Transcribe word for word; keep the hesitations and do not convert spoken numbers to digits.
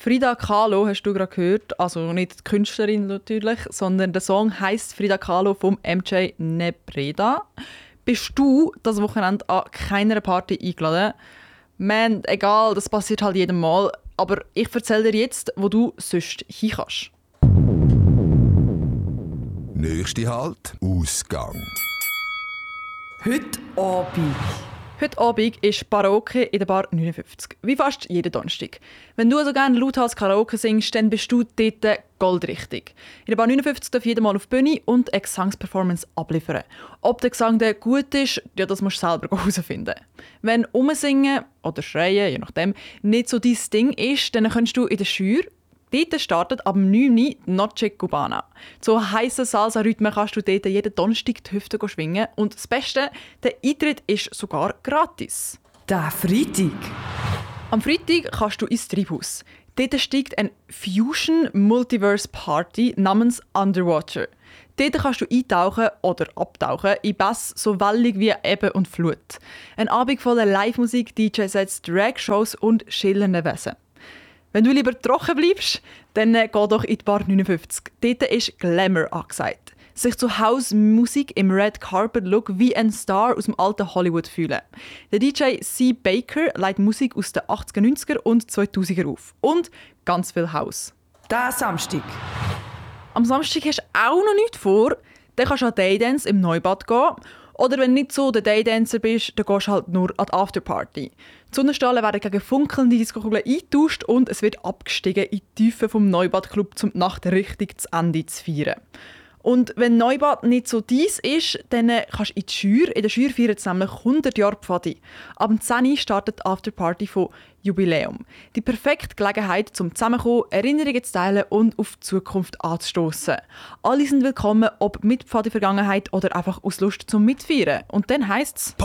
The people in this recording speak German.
Frida Kahlo hast du gerade gehört, also nicht die Künstlerin natürlich, sondern der Song heisst Frida Kahlo vom M J Nebreda. Bist du das Wochenende an keiner Party eingeladen? Man, egal, das passiert halt jedem Mal, aber ich erzähle dir jetzt, wo du sonst hin kannst. Nächste Halt, Ausgang. Heute Abend. Heute Abend ist Karaoke in der Bar neunundfünfzig. Wie fast jeden Donnerstag. Wenn du also gerne lauthals Karaoke singst, dann bist du dort goldrichtig. In der Bar neunundfünfzig darf jeder mal auf die Bühne und eine Gesangsperformance abliefern. Ob der Gesang dann gut ist, ja, das musst du selber herausfinden. Wenn Umsingen oder Schreien, je nachdem, nicht so dein Ding ist, dann kannst du in der Schür. Dort startet ab neun Uhr Noche Cubana. So heissen Salsa-Rhythmen kannst du dort jeden Donnerstag die Hüfte schwingen. Und das Beste, der Eintritt ist sogar gratis. Der Freitag. Am Freitag kannst du ins Treibhaus. Dort steigt eine Fusion-Multiverse-Party namens Underwater. Dort kannst du eintauchen oder abtauchen in Bass so wellig wie Ebbe und Flut. Ein Abend voller Live-Musik, D J-Sets, Drag-Shows und schillernden Wesen. Wenn du lieber trocken bleibst, dann geh doch in die Bar neunundfünfzig. Dort ist Glamour angesagt. Sich zu House-Musik im Red Carpet-Look wie ein Star aus dem alten Hollywood fühlen. Der D J C. Baker legt Musik aus den achtziger, neunziger und zweitausender auf. Und ganz viel House. Der Samstag. Am Samstag hast du auch noch nichts vor. Dann kannst du an Daydance im Neubad gehen. Oder wenn du nicht so der Daydancer bist, dann gehst du halt nur an die Afterparty. Die Sonnenstrahlen werden gegen funkelnde Diskokugeln eingetauscht und es wird abgestiegen in die Tiefe vom Neubadclub, um die Nacht richtig zu Ende zu feiern. Und wenn Neubad nicht so dies ist, dann kannst du in die Schür. In der Schür feiern sie nämlich hundert Jahre Pfadi. Ab zehn Uhr startet die Afterparty von Jubiläum. Die perfekte Gelegenheit, zum Zusammenkommen, Erinnerungen zu teilen und auf die Zukunft anzustoßen. Alle sind willkommen, ob mit Pfadi-Vergangenheit oder einfach aus Lust zum Mitfeiern. Und dann heisst es